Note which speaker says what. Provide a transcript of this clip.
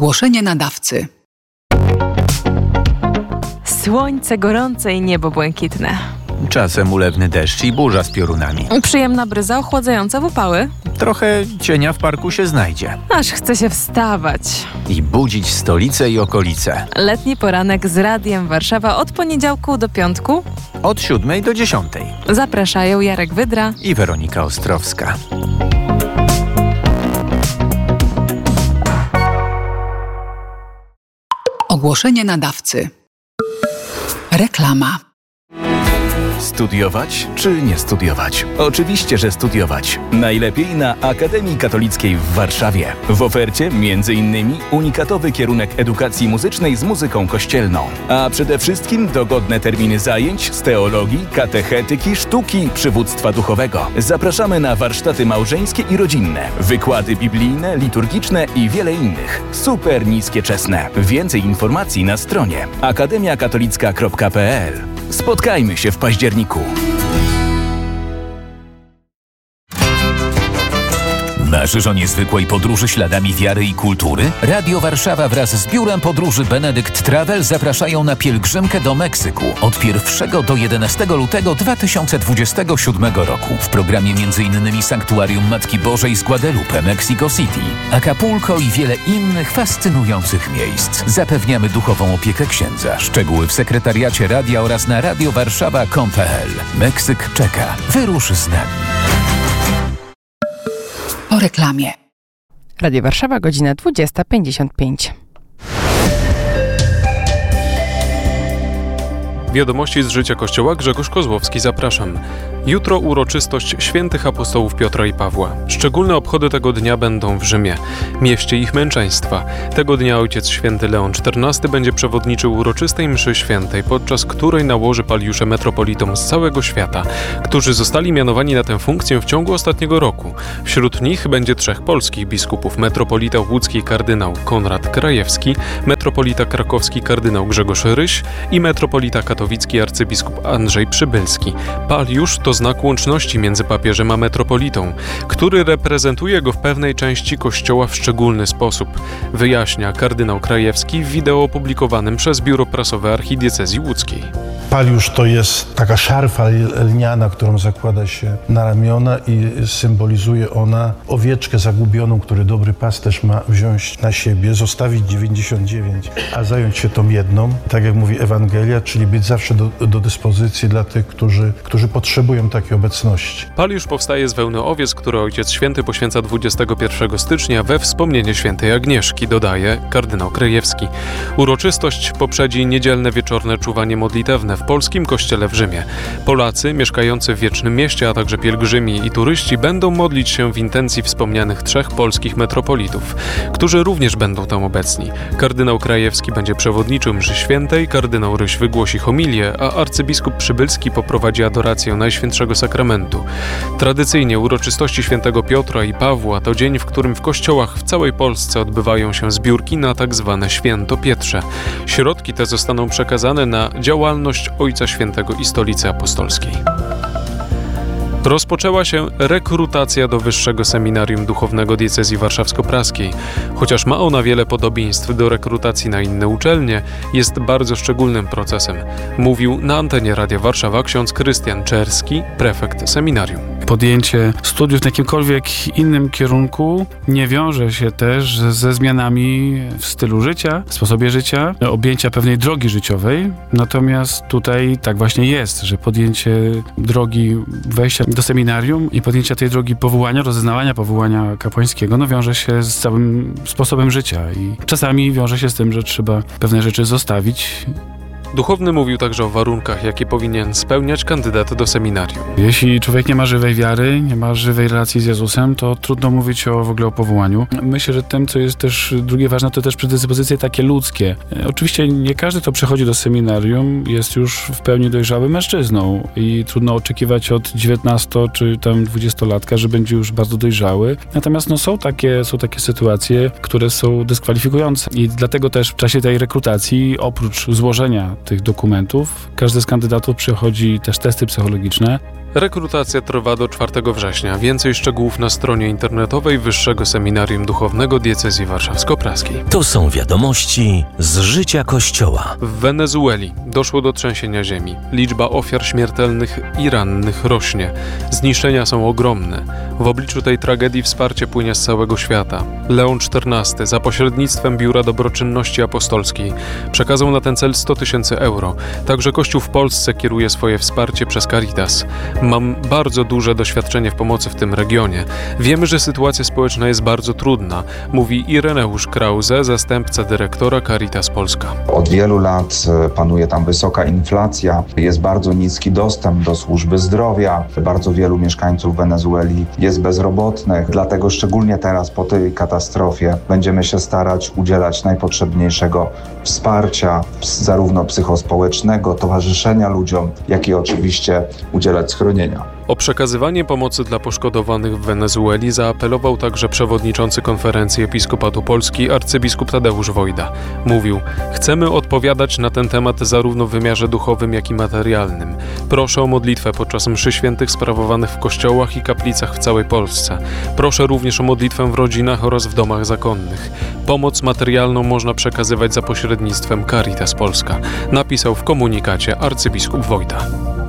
Speaker 1: Ogłoszenie nadawcy.
Speaker 2: Słońce gorące i niebo błękitne.
Speaker 3: Czasem ulewny deszcz i burza z piorunami.
Speaker 2: Przyjemna bryza ochładzająca w upały.
Speaker 3: Trochę cienia w parku się znajdzie.
Speaker 2: Aż chce się wstawać.
Speaker 3: I budzić stolicę i okolice.
Speaker 2: Letni poranek z Radiem Warszawa od poniedziałku do piątku.
Speaker 3: Od 7 do 10.
Speaker 2: Zapraszają Jarek Wydra
Speaker 3: I Weronika Ostrowska.
Speaker 1: Ogłoszenie nadawcy. Reklama.
Speaker 4: Studiować czy nie studiować? Oczywiście, że studiować. Najlepiej na Akademii Katolickiej w Warszawie. W ofercie m.in. unikatowy kierunek edukacji muzycznej z muzyką kościelną. A przede wszystkim dogodne terminy zajęć z teologii, katechetyki, sztuki, przywództwa duchowego. Zapraszamy na warsztaty małżeńskie i rodzinne, wykłady biblijne, liturgiczne i wiele innych. Super niskie czesne. Więcej informacji na stronie akademiakatolicka.pl. Spotkajmy się w październiku.
Speaker 5: Marzysz o niezwykłej podróży śladami wiary i kultury? Radio Warszawa wraz z biurem podróży Benedict Travel zapraszają na pielgrzymkę do Meksyku od 1 do 11 lutego 2027 roku. W programie m.in. Sanktuarium Matki Bożej z Guadalupe, Mexico City, Acapulco i wiele innych fascynujących miejsc. Zapewniamy duchową opiekę księdza. Szczegóły w sekretariacie radia oraz na radiowarszawa.com.pl. Meksyk czeka. Wyrusz z nami.
Speaker 1: Po reklamie.
Speaker 2: Radio Warszawa, godzina 20:55.
Speaker 6: Wiadomości z życia Kościoła. Grzegorz Kozłowski, zapraszam. Jutro uroczystość świętych apostołów Piotra i Pawła. Szczególne obchody tego dnia będą w Rzymie, mieście ich męczeństwa. Tego dnia Ojciec Święty Leon XIV będzie przewodniczył uroczystej mszy świętej, podczas której nałoży paliusze metropolitom z całego świata, którzy zostali mianowani na tę funkcję w ciągu ostatniego roku. Wśród nich będzie 3 polskich biskupów: metropolita łódzki kardynał Konrad Krajewski, metropolita krakowski kardynał Grzegorz Ryś i metropolita katowicki arcybiskup Andrzej Przybylski. Paliusz to znak łączności między papieżem a metropolitą, który reprezentuje go w pewnej części Kościoła w szczególny sposób, wyjaśnia kardynał Krajewski w wideo opublikowanym przez biuro prasowe archidiecezji łódzkiej.
Speaker 7: Paliusz to jest taka szarfa lniana, którą zakłada się na ramiona i symbolizuje ona owieczkę zagubioną, który dobry pasterz ma wziąć na siebie, zostawić 99, a zająć się tą jedną, tak jak mówi Ewangelia, czyli być zawsze do dyspozycji dla tych, którzy potrzebują takiej obecności.
Speaker 6: Paliusz powstaje z wełny owiec, które Ojciec Święty poświęca 21 stycznia we wspomnienie świętej Agnieszki, dodaje kardynał Krajewski. Uroczystość poprzedzi niedzielne wieczorne czuwanie modlitewne w polskim kościele w Rzymie. Polacy mieszkający w Wiecznym Mieście, a także pielgrzymi i turyści będą modlić się w intencji wspomnianych 3 polskich metropolitów, którzy również będą tam obecni. Kardynał Krajewski będzie przewodniczył mszy świętej, kardynał Ryś wygłosi homilię, a arcybiskup Przybylski poprowadzi adorację Najświętszego Sakramentu. Tradycyjnie uroczystości świętego Piotra i Pawła to dzień, w którym w kościołach w całej Polsce odbywają się zbiórki na tak zwane Święto Pietrze. Środki te zostaną przekazane na działalność Ojca Świętego i Stolicy Apostolskiej. Rozpoczęła się rekrutacja do Wyższego Seminarium Duchownego Diecezji Warszawsko-Praskiej. Chociaż ma ona wiele podobieństw do rekrutacji na inne uczelnie, jest bardzo szczególnym procesem, mówił na antenie Radia Warszawa ksiądz Krystian Czerski, prefekt seminarium.
Speaker 8: Podjęcie studiów w jakimkolwiek innym kierunku nie wiąże się też ze zmianami w stylu życia, w sposobie życia, objęcia pewnej drogi życiowej. Natomiast tutaj tak właśnie jest, że podjęcie drogi wejścia do seminarium i podjęcia tej drogi powołania, rozeznawania powołania kapłańskiego, wiąże się z całym sposobem życia i czasami wiąże się z tym, że trzeba pewne rzeczy zostawić.
Speaker 6: Duchowny mówił także o warunkach, jakie powinien spełniać kandydat do seminarium.
Speaker 8: Jeśli człowiek nie ma żywej wiary, nie ma żywej relacji z Jezusem, to trudno mówić w ogóle o powołaniu. Myślę, że tym, co jest też drugie ważne, to też predyspozycje takie ludzkie. Oczywiście nie każdy, kto przychodzi do seminarium, jest już w pełni dojrzałym mężczyzną i trudno oczekiwać od 19 czy tam 20-latka, że będzie już bardzo dojrzały. Natomiast są takie sytuacje, które są dyskwalifikujące i dlatego też w czasie tej rekrutacji, oprócz złożenia tych dokumentów, każdy z kandydatów przechodzi też testy psychologiczne.
Speaker 6: Rekrutacja trwa do 4 września. Więcej szczegółów na stronie internetowej Wyższego Seminarium Duchownego Diecezji Warszawsko-Praskiej.
Speaker 9: To są wiadomości z życia Kościoła.
Speaker 6: W Wenezueli doszło do trzęsienia ziemi. Liczba ofiar śmiertelnych i rannych rośnie. Zniszczenia są ogromne. W obliczu tej tragedii wsparcie płynie z całego świata. Leon XIV za pośrednictwem Biura Dobroczynności Apostolskiej przekazał na ten cel 100 000 euro. Także Kościół w Polsce kieruje swoje wsparcie przez Caritas. Mam bardzo duże doświadczenie w pomocy w tym regionie. Wiemy, że sytuacja społeczna jest bardzo trudna, mówi Ireneusz Krause, zastępca dyrektora Caritas Polska.
Speaker 10: Od wielu lat panuje tam wysoka inflacja, jest bardzo niski dostęp do służby zdrowia. Bardzo wielu mieszkańców Wenezueli jest bezrobotnych, dlatego szczególnie teraz po tej katastrofie będziemy się starać udzielać najpotrzebniejszego wsparcia, zarówno psychospołecznego, towarzyszenia ludziom, jak i oczywiście udzielać schronienia.
Speaker 6: O przekazywanie pomocy dla poszkodowanych w Wenezueli zaapelował także przewodniczący Konferencji Episkopatu Polski arcybiskup Tadeusz Wojda. Mówił: chcemy odpowiadać na ten temat zarówno w wymiarze duchowym, jak i materialnym. Proszę o modlitwę podczas mszy świętych sprawowanych w kościołach i kaplicach w całej Polsce. Proszę również o modlitwę w rodzinach oraz w domach zakonnych. Pomoc materialną można przekazywać za pośrednictwem Caritas Polska, napisał w komunikacie arcybiskup Wojda.